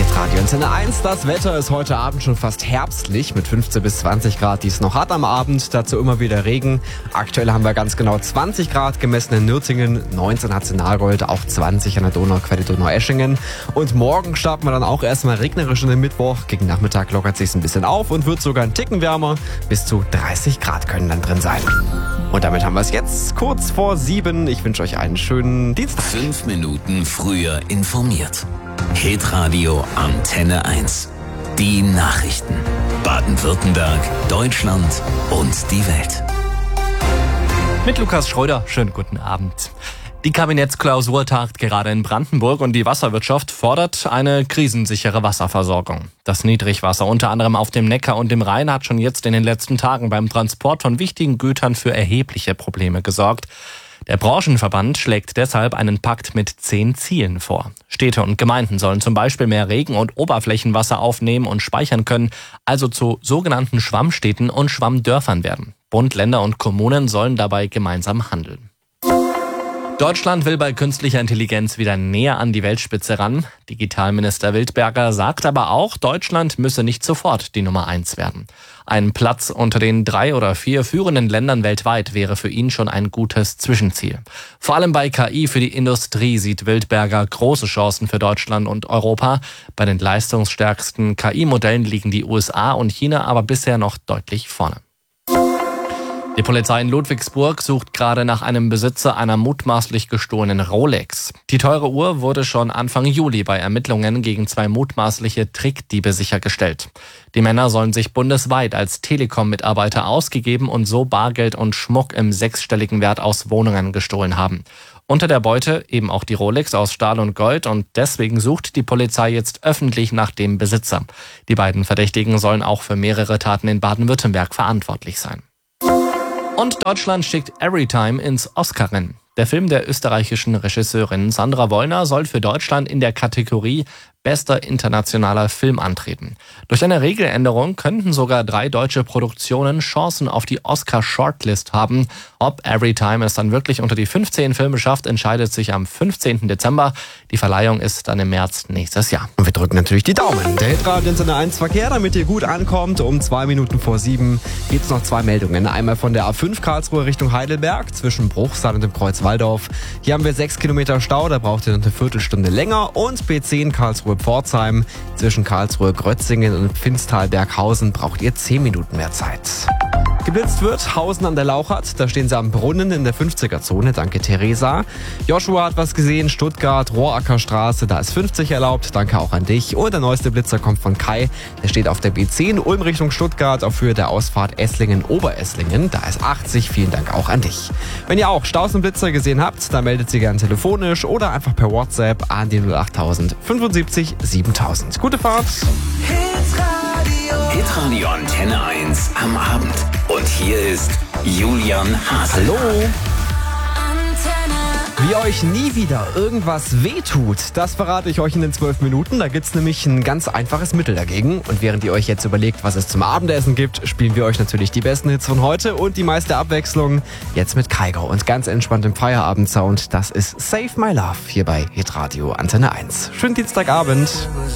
Hitradio Antenne 1. Das Wetter ist heute Abend schon fast herbstlich mit 15 bis 20 Grad, die es noch hat am Abend. Dazu immer wieder Regen. Aktuell haben wir ganz genau 20 Grad gemessen in Nürtingen, 19 hat es in Nagold, auch 20 an der Donauquelle Donaueschingen. Und morgen starten wir dann auch erstmal regnerisch in den Mittwoch. Gegen Nachmittag lockert sich ein bisschen auf und wird sogar ein Ticken wärmer. Bis zu 30 Grad können dann drin sein. Und damit haben wir es jetzt kurz vor 7. Ich wünsche euch einen schönen Dienstag. 5 Minuten früher informiert. Hitradio Antenne 1. Die Nachrichten. Baden-Württemberg, Deutschland und die Welt. Mit Lukas Schröder, schönen guten Abend. Die Kabinettsklausur tagt gerade in Brandenburg und die Wasserwirtschaft fordert eine krisensichere Wasserversorgung. Das Niedrigwasser unter anderem auf dem Neckar und dem Rhein hat schon jetzt in den letzten Tagen beim Transport von wichtigen Gütern für erhebliche Probleme gesorgt. Der Branchenverband schlägt deshalb einen Pakt mit 10 Zielen vor. Städte und Gemeinden sollen zum Beispiel mehr Regen- und Oberflächenwasser aufnehmen und speichern können, also zu sogenannten Schwammstädten und Schwammdörfern werden. Bund, Länder und Kommunen sollen dabei gemeinsam handeln. Deutschland will bei künstlicher Intelligenz wieder näher an die Weltspitze ran. Digitalminister Wildberger sagt aber auch, Deutschland müsse nicht sofort die Nummer 1 werden. Ein Platz unter den 3 oder 4 führenden Ländern weltweit wäre für ihn schon ein gutes Zwischenziel. Vor allem bei KI für die Industrie sieht Wildberger große Chancen für Deutschland und Europa. Bei den leistungsstärksten KI-Modellen liegen die USA und China aber bisher noch deutlich vorne. Die Polizei in Ludwigsburg sucht gerade nach einem Besitzer einer mutmaßlich gestohlenen Rolex. Die teure Uhr wurde schon Anfang Juli bei Ermittlungen gegen 2 mutmaßliche Trickdiebe sichergestellt. Die Männer sollen sich bundesweit als Telekom-Mitarbeiter ausgegeben und so Bargeld und Schmuck im 6-stelligen Wert aus Wohnungen gestohlen haben. Unter der Beute eben auch die Rolex aus Stahl und Gold und deswegen sucht die Polizei jetzt öffentlich nach dem Besitzer. Die beiden Verdächtigen sollen auch für mehrere Taten in Baden-Württemberg verantwortlich sein. Und Deutschland schickt Everytime ins Oscar-Rennen. Der Film der österreichischen Regisseurin Sandra Wollner soll für Deutschland in der Kategorie Bester internationaler Film antreten. Durch eine Regeländerung könnten sogar 3 deutsche Produktionen Chancen auf die Oscar-Shortlist haben. Ob Everytime es dann wirklich unter die 15 Filme schafft, entscheidet sich am 15. Dezember. Die Verleihung ist dann im März nächstes Jahr. Und wir drücken natürlich die Daumen. Der Hitradio Antenne 1 Verkehr, damit ihr gut ankommt. Um 2 Minuten vor 7 gibt es noch 2 Meldungen. Einmal von der A5 Karlsruhe Richtung Heidelberg zwischen Bruchsal und dem Kreuz Walldorf. Hier haben wir 6 Kilometer Stau, da braucht ihr noch eine Viertelstunde länger. Und B10 Karlsruhe Pforzheim zwischen Karlsruhe Grötzingen und Pfinstal-Berghausen braucht ihr 10 Minuten mehr Zeit. Geblitzt wird Hausen an der Lauchert, da stehen sie am Brunnen in der 50er-Zone, danke Theresa. Joshua hat was gesehen, Stuttgart, Rohrackerstraße, da ist 50 erlaubt, danke auch an dich. Und der neueste Blitzer kommt von Kai, der steht auf der B10, Ulm Richtung Stuttgart, auf Höhe der Ausfahrt Esslingen-Oberesslingen, da ist 80, vielen Dank auch an dich. Wenn ihr auch Staus und Blitzer gesehen habt, dann meldet sie gerne telefonisch oder einfach per WhatsApp an die 08000 75 7000. Gute Fahrt! Hitradio Antenne 1 am Abend. Und hier ist Julian Haas. Hallo! Wie euch nie wieder irgendwas wehtut, das verrate ich euch in den 12 Minuten. Da gibt's nämlich ein ganz einfaches Mittel dagegen. Und während ihr euch jetzt überlegt, was es zum Abendessen gibt, spielen wir euch natürlich die besten Hits von heute und die meiste Abwechslung. Jetzt mit Kygo und ganz entspannt im Feierabendsound. Das ist Save My Love hier bei Hitradio Antenne 1. Schönen Dienstagabend.